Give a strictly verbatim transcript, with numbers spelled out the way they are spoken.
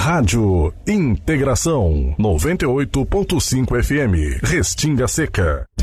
Rádio Integração noventa e oito ponto cinco F M, Restinga Seca.